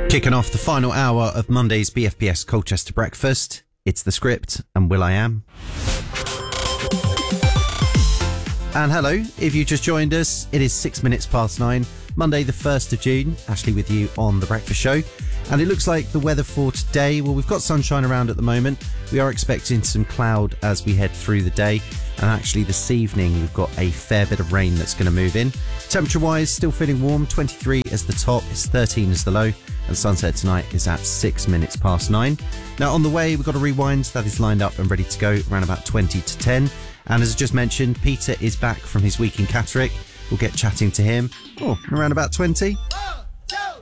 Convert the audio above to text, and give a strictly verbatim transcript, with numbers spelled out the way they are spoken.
Kicking off the final hour of Monday's B F P S Colchester Breakfast, it's The Script and Will I Am. And hello, if you just joined us, it is six minutes past nine, Monday the first of June, Ashley with you on The Breakfast Show. And it looks like the weather for today, well, we've got sunshine around at the moment. We are expecting some cloud as we head through the day. And actually this evening, we've got a fair bit of rain that's going to move in. Temperature-wise, still feeling warm, twenty-three as the top, it's thirteen as the low. And sunset tonight is at six minutes past nine. Now on the way, we've got a rewind that is lined up and ready to go around about twenty to ten. And as I just mentioned, Peter is back from his week in Catterick. We'll get chatting to him, oh, around about twenty.